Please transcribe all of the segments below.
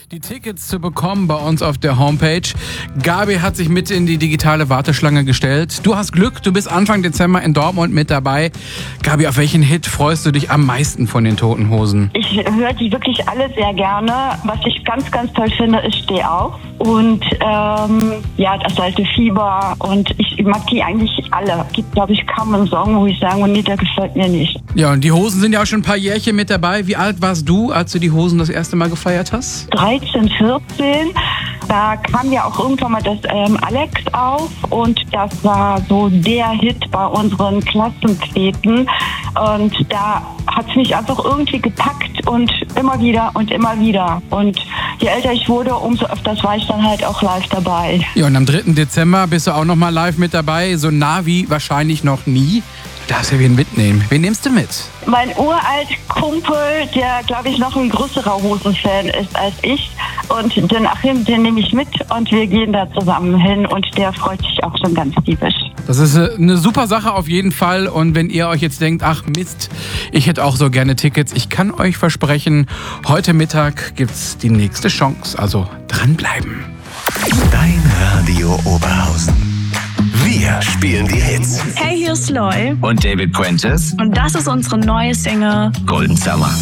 Die Tickets zu bekommen bei uns auf der Homepage. Gabi hat sich mit in die digitale Warteschlange gestellt. Du hast Glück, du bist Anfang Dezember in Dortmund mit dabei. Gabi, auf welchen Hit freust du dich am meisten von den Toten Hosen? Ich höre die wirklich alle sehr gerne. Was ich ganz, ganz toll finde, ist Steh auf. Und das alte Fieber. Und ich mag die eigentlich alle. Es gibt, glaube ich, kaum einen Song, wo ich sagen würde, nee, der gefällt mir nicht. Ja, und die Hosen sind ja auch schon ein paar Jährchen mit dabei. Wie alt warst du, als du die Hosen das erste Mal gefeiert hast? 13, 14. Da kam ja auch irgendwann mal das Alex auf und das war so der Hit bei unseren Klassenfäten. Und da hat es mich einfach irgendwie gepackt und immer wieder und immer wieder. Und je älter ich wurde, umso öfters war ich dann halt auch live dabei. Ja, und am 3. Dezember bist du auch nochmal live mit dabei, so nah wie wahrscheinlich noch nie. Du darfst ja wen mitnehmen. Wen nimmst du mit? Mein uralt Kumpel, der, glaube ich, noch ein größerer Hosenfan ist als ich. Und den Achim, den nehme ich mit und wir gehen da zusammen hin und der freut sich auch schon ganz diebisch. Das ist eine super Sache auf jeden Fall. Und wenn ihr euch jetzt denkt, ach Mist, ich hätte auch so gerne Tickets, ich kann euch versprechen, heute Mittag gibt's die nächste Chance. Also dranbleiben. Dein Radio Oberhausen. Wir spielen die Hits. Hey, hier ist Loy. Und David Puentes. Und das ist unsere neue Single Golden Summer.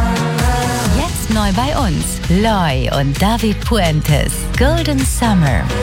Jetzt neu bei uns. Loy und David Puentes. Golden Summer.